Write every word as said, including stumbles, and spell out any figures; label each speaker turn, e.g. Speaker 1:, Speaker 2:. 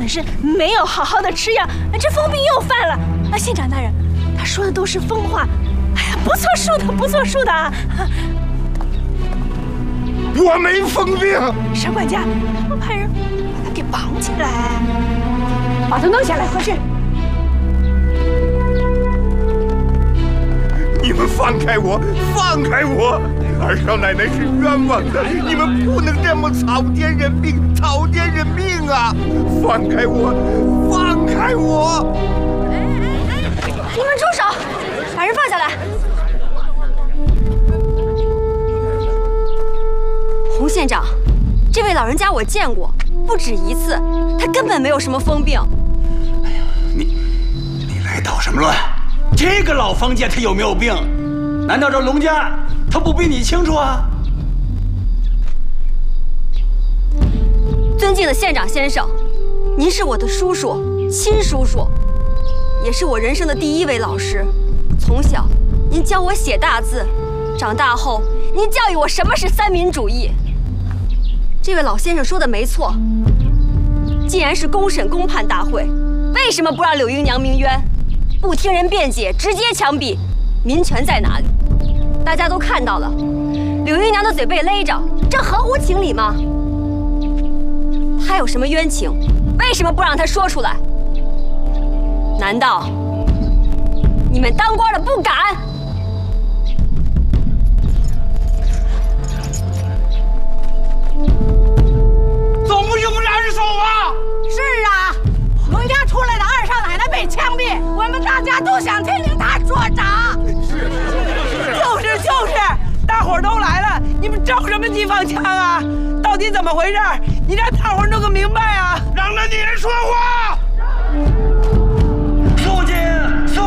Speaker 1: 本是没有好好的吃药，这疯病又犯了。啊，县长大人，他说的都是疯话。哎呀，不作数的，不作数的啊！
Speaker 2: 我没疯病。
Speaker 1: 沈管家，我派人把他给绑起来，把他弄下来，快去！
Speaker 2: 你们放开我，放开我！二少奶奶是冤枉的，你们不能这么草菅人命，草菅人命啊！放开我，放开我！
Speaker 1: 你们住手，把人放下来！洪县长，这位老人家我见过不止一次，他根本没有什么疯病。
Speaker 3: 哎呀，你你来捣什么乱？这个老方家他有没有病？难道这龙家他不比你清楚啊？
Speaker 1: 尊敬的县长先生，您是我的叔叔，亲叔叔，也是我人生的第一位老师。从小您教我写大字，长大后您教育我什么是三民主义。这位老先生说的没错，既然是公审公判大会，为什么不让柳英娘鸣冤？不听人辩解，直接枪毙，民权在哪里？大家都看到了，柳英娘的嘴被勒着，这合乎情理吗？她有什么冤情？为什么不让她说出来？难道你们当官的不敢？
Speaker 3: 总不行让人说话。
Speaker 4: 是啊，龙家出来的二少奶奶被枪毙，我们大家都想听听她说啥。
Speaker 5: 是，就是就是，大伙儿都来了，你们着什么急放枪啊？到底怎么回事？你让大伙儿弄个明白啊！
Speaker 2: 让那女人说话。